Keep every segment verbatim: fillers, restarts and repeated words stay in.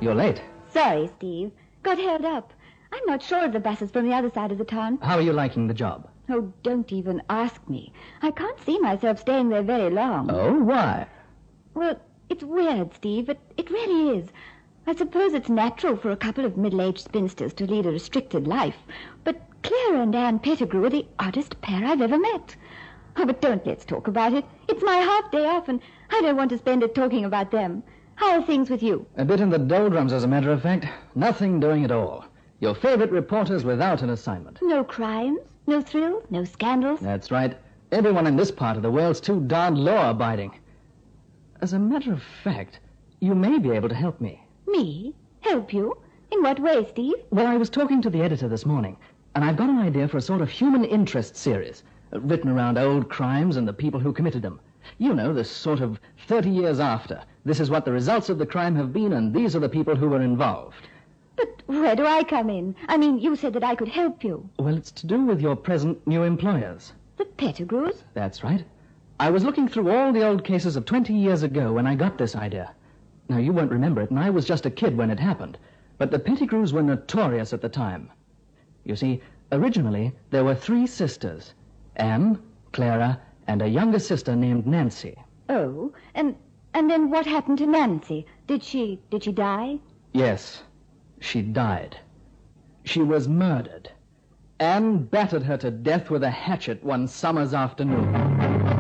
You're late. Sorry, Steve. Got held up. I'm not sure of the buses from the other side of the town. How are you liking the job? Oh, don't even ask me. I can't see myself staying there very long. Oh, why? Well, it's weird, Steve, but it really is. I suppose it's natural for a couple of middle-aged spinsters to lead a restricted life, but Clara and Anne Pettigrew are the oddest pair I've ever met. Oh, but don't let's talk about it. It's my half day off, and I don't want to spend it talking about them. How are things with you? A bit in the doldrums, as a matter of fact. Nothing doing at all. Your favorite reporters without an assignment. No crimes, no thrills, no scandals. That's right. Everyone in this part of the world's too darned law-abiding. As a matter of fact, you may be able to help me. Me? Help you? In what way, Steve? Well, I was talking to the editor this morning, and I've got an idea for a sort of human interest series, uh, written around old crimes and the people who committed them. You know, this sort of thirty years after. This is what the results of the crime have been, and these are the people who were involved. But where do I come in? I mean, you said that I could help you. Well, it's to do with your present new employers. The Pettigrews? That's right. I was looking through all the old cases of twenty years ago when I got this idea. Now, you won't remember it, and I was just a kid when it happened. But the Pettigrews were notorious at the time. You see, originally, there were three sisters. Anne, Clara, and a younger sister named Nancy. Oh, and and then what happened to Nancy? Did she, did she die? Yes, she died. She was murdered. Anne battered her to death with a hatchet one summer's afternoon.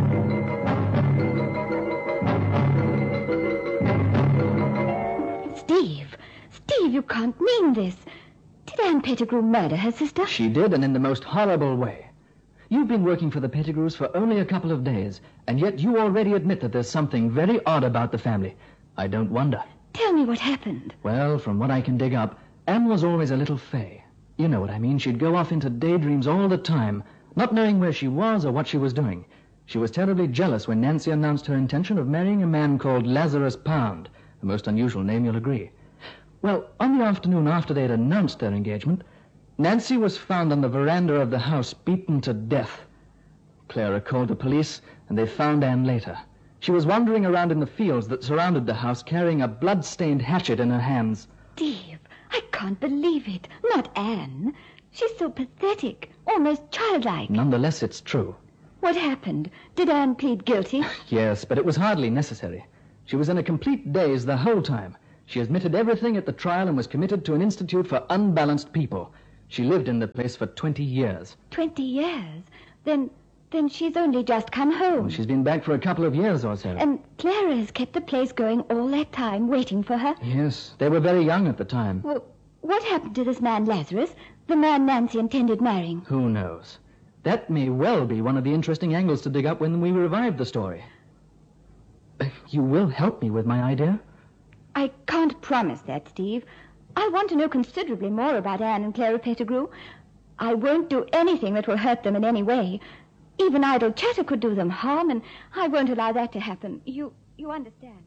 Steve, Steve, you can't mean this. Did Anne Pettigrew murder her sister? She did, and in the most horrible way. You've been working for the Pettigrews for only a couple of days, and yet you already admit that there's something very odd about the family. I don't wonder. Tell me what happened. Well, from what I can dig up, Anne was always a little fey. You know what I mean. She'd go off into daydreams all the time, not knowing where she was or what she was doing. She was terribly jealous when Nancy announced her intention of marrying a man called Lazarus Pound. A most unusual name, you'll agree. Well, on the afternoon after they'd announced their engagement, Nancy was found on the veranda of the house, beaten to death. Clara called the police, and they found Anne later. She was wandering around in the fields that surrounded the house, carrying a blood-stained hatchet in her hands. Steve, I can't believe it. Not Anne. She's so pathetic, almost childlike. Nonetheless, it's true. What happened? Did Anne plead guilty? Yes, but it was hardly necessary. She was in a complete daze the whole time. She admitted everything at the trial and was committed to an institute for unbalanced people. She lived in the place for twenty years. Twenty years? Then then she's only just come home. Well, she's been back for a couple of years or so. And Clara has kept the place going all that time, waiting for her? Yes, they were very young at the time. Well, what happened to this man Lazarus, the man Nancy intended marrying? Who knows? That may well be one of the interesting angles to dig up when we revive the story. Uh, you will help me with my idea? I can't promise that, Steve. I want to know considerably more about Anne and Clara Pettigrew. I won't do anything that will hurt them in any way. Even idle chatter could do them harm, and I won't allow that to happen. You you understand?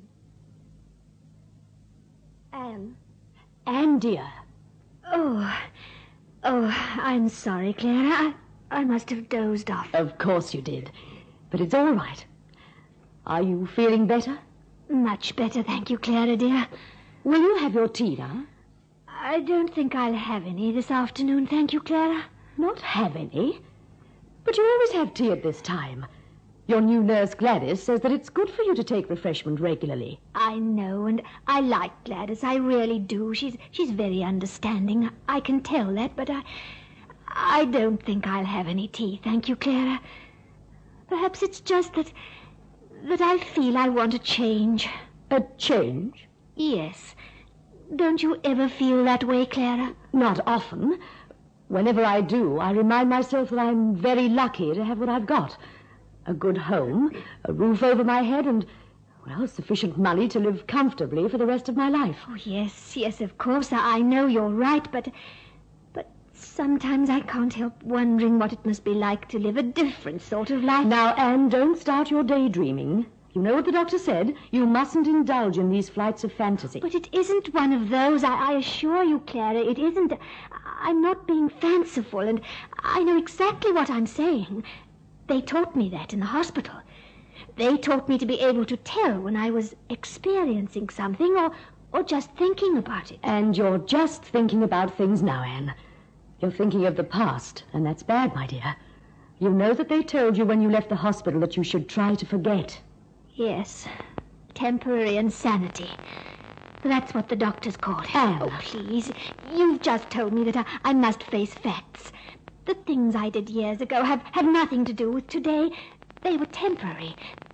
Anne. Anne, dear. Oh, oh, I'm sorry, Clara. I, I must have dozed off. Of course you did. But it's all right. Are you feeling better? Much better, thank you, Clara, dear. Will you have your tea now? I don't think I'll have any this afternoon, thank you, Clara. Not have any? But you always have tea at this time. Your new nurse, Gladys, says that it's good for you to take refreshment regularly. I know, and I like Gladys. I really do. She's she's very understanding. I can tell that, but I... I don't think I'll have any tea, thank you, Clara. Perhaps it's just that... that I feel I want a change. A change? Yes. Don't you ever feel that way, Clara? Not often. Whenever I do, I remind myself that I'm very lucky to have what I've got. A good home, a roof over my head, and, well, sufficient money to live comfortably for the rest of my life. Oh, yes, yes, of course. I know you're right, but... But sometimes I can't help wondering what it must be like to live a different sort of life. Now, Anne, don't start your daydreaming. You know what the doctor said? You mustn't indulge in these flights of fantasy. But it isn't one of those. I, I assure you, Clara, it isn't. I'm not being fanciful, and I know exactly what I'm saying. They taught me that in the hospital. They taught me to be able to tell when I was experiencing something or, or just thinking about it. And you're just thinking about things now, Anne. You're thinking of the past, and that's bad, my dear. You know that they told you when you left the hospital that you should try to forget. Yes, temporary insanity. That's what the doctors call it. Anne. Oh, please. You've just told me that I, I must face facts. The things I did years ago have, have nothing to do with today. They were temporary.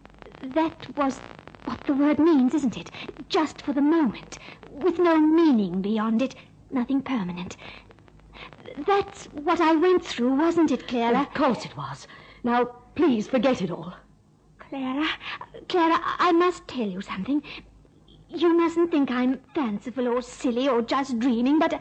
That was what the word means, isn't it? Just for the moment, with no meaning beyond it, nothing permanent. That's what I went through, wasn't it, Clara? Of course it was. Now, please forget it all. Clara, Clara, I must tell you something. You mustn't think I'm fanciful or silly or just dreaming, but...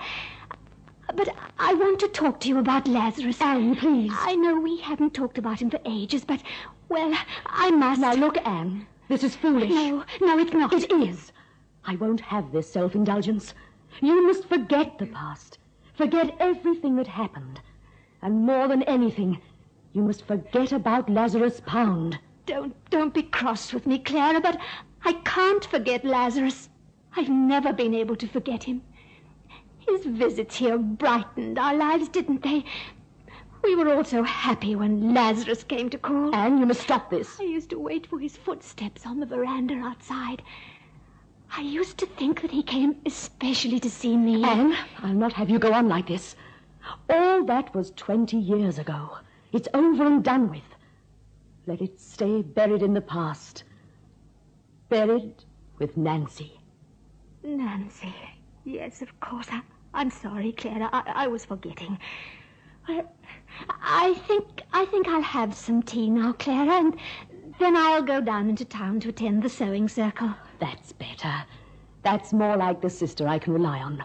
But I want to talk to you about Lazarus. Anne, please. I know we haven't talked about him for ages, but, well, I must... Now, look, Anne, this is foolish. No, no, it's not. It is. I won't have this self-indulgence. You must forget the past. Forget everything that happened. And more than anything, you must forget about Lazarus Pound. Don't, don't be cross with me, Clara, but I can't forget Lazarus. I've never been able to forget him. His visits here brightened our lives, didn't they? We were all so happy when Lazarus came to call. Anne, you must stop this. I used to wait for his footsteps on the veranda outside. I used to think that he came especially to see me. Anne, I'll not have you go on like this. All that was twenty years ago. It's over and done with. Let it stay buried in the past. Buried with Nancy. Nancy. Yes, of course. I, I'm sorry, Clara. I, I was forgetting. Well, I think I think I'll have some tea now, Clara, and then I'll go down into town to attend the sewing circle. That's better. That's more like the sister I can rely on.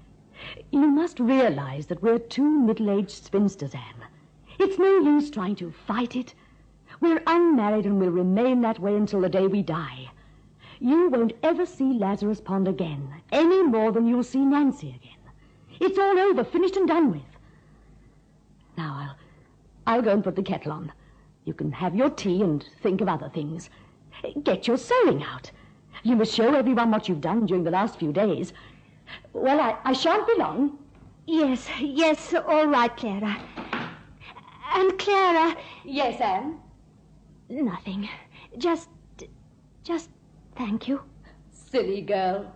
You must realize that we're two middle-aged spinsters, Anne. It's no use trying to fight it. We're unmarried and will remain that way until the day we die. You won't ever see Lazarus Pond again, any more than you'll see Nancy again. It's all over, finished and done with. Now, I'll, I'll go and put the kettle on. You can have your tea and think of other things. Get your sewing out. You must show everyone what you've done during the last few days. Well, I, I shan't be long. Yes, yes, all right, Clara. And Clara... Yes, Anne? Nothing. Just... just thank you. Silly girl.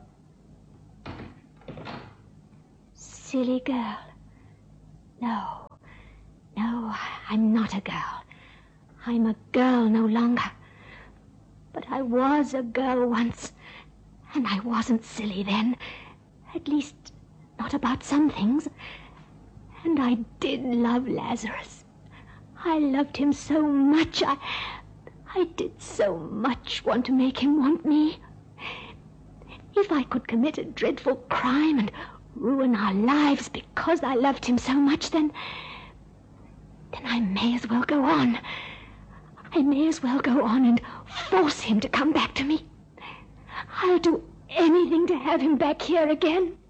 Silly girl. No. No, I'm not a girl. I'm a girl no longer. But I was a girl once, and I wasn't silly then. At least, not about some things. And I did love Lazarus. I loved him so much. I, I did so much want to make him want me. If I could commit a dreadful crime and ruin our lives because I loved him so much, then... then I may as well go on. I may as well go on and force him to come back to me. I'll do anything to have him back here again.